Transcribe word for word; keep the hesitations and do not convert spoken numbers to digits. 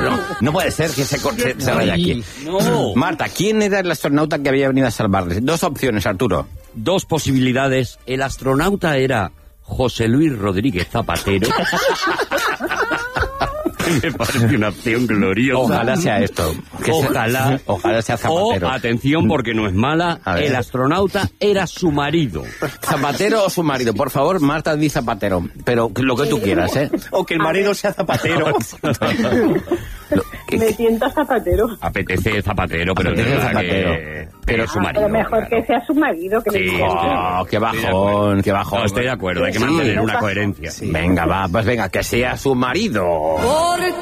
no, no puede ser que se, se, se vaya aquí. No. Marta, ¿quién era el astronauta que había venido a salvarles? Dos opciones, Arturo. Dos posibilidades. El astronauta era José Luis Rodríguez Zapatero. Me parece una opción gloriosa. Ojalá sea esto. Que ojalá. Sea, ojalá sea Zapatero. O, atención, porque no es mala, el astronauta era su marido. ¿Zapatero o su marido? Por favor, Marta, di Zapatero. Pero lo que tú quieras, ¿eh? O que el marido sea Zapatero. Me tienta Zapatero. Apetece Zapatero, pero Apetece es verdad Zapatero. que... Pero es su Ah, marido. pero mejor claro. que sea su marido, que Sí, me Oh, qué bajón, qué bajón. No, estoy de acuerdo, hay que mantener Sí. una coherencia. Venga, va, pues venga, que sea su marido.